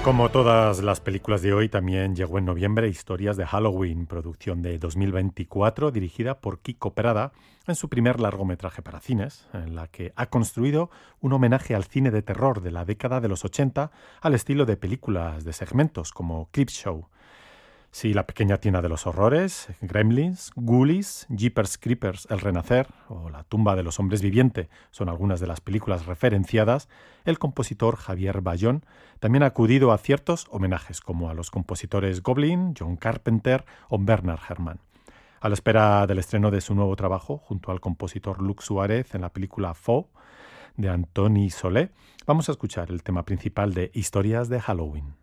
Como todas las películas de hoy, también llegó en noviembre Historias de Halloween, producción de 2024, dirigida por Kiko Prada, en su primer largometraje para cines, en la que ha construido un homenaje al cine de terror de la década de los 80 al estilo de películas de segmentos como Creepshow. Sí, La pequeña tienda de los horrores, Gremlins, Ghoulies, Jeepers Creepers, El renacer o La tumba de los hombres viviente son algunas de las películas referenciadas. El compositor Javier Bayón también ha acudido a ciertos homenajes, como a los compositores Goblin, John Carpenter o Bernard Herrmann. A la espera del estreno de su nuevo trabajo, junto al compositor Luc Suárez en la película Faux, de Antoni Solé, vamos a escuchar el tema principal de Historias de Halloween.